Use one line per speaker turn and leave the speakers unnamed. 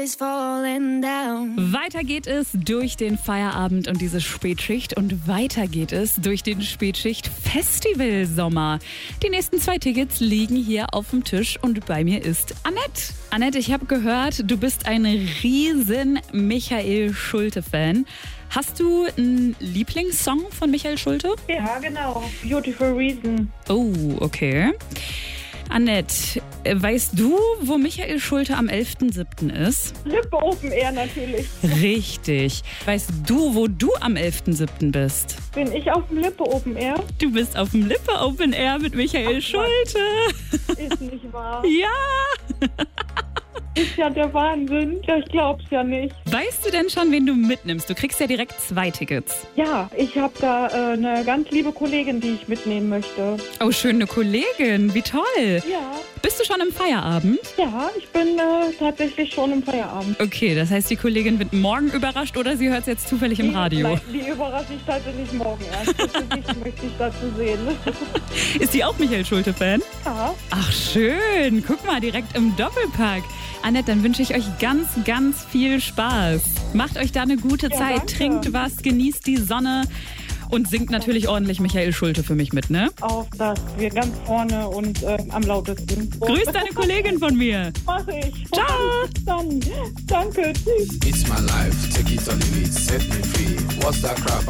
Weiter geht es durch den Feierabend und diese Spätschicht und weiter geht es durch den Spätschicht-Festival-Sommer. Die nächsten 2 Tickets liegen hier auf dem Tisch und bei mir ist Annette. Annette, ich habe gehört, du bist ein riesen Michael Schulte-Fan. Hast du einen Lieblingssong von Michael Schulte?
Ja, genau. Beautiful Reason.
Oh, okay. Annette, weißt du, wo Michael Schulte am 11.07. ist?
Lippe Open Air natürlich.
Richtig. Weißt du, wo du am 11.07. bist?
Bin ich auf dem Lippe Open Air?
Du bist auf dem Lippe Open Air mit Michael Schulte.
Ist nicht wahr.
Ja.
Ist ja der Wahnsinn. Ja, ich glaub's ja nicht.
Weißt du denn schon, wen du mitnimmst? Du kriegst ja direkt 2 Tickets.
Ja, ich habe da eine ganz liebe Kollegin, die ich mitnehmen möchte.
Oh, schöne Kollegin. Wie toll.
Ja.
Bist du schon im Feierabend?
Ja, ich bin tatsächlich schon im Feierabend.
Okay, das heißt, die Kollegin wird morgen überrascht oder sie hört es jetzt zufällig im Radio?
Nein, die überrasche ich tatsächlich morgen erst. Das möchte ich dazu sehen.
Ist die auch Michael Schulte-Fan?
Ja.
Ach schön, guck mal, direkt im Doppelpack. Annette, dann wünsche ich euch ganz, ganz viel Spaß. Macht euch da eine gute Zeit,
danke.
Trinkt was, genießt die Sonne und singt natürlich ordentlich Michael Schulte für mich mit, ne?
Auf das wir ganz vorne und am lautesten.
Grüß deine Kollegin von mir.
Mach ich.
Ciao.
Dann. Danke, tschüss.
It's my life, take it or leave it, set me free. What's that crap?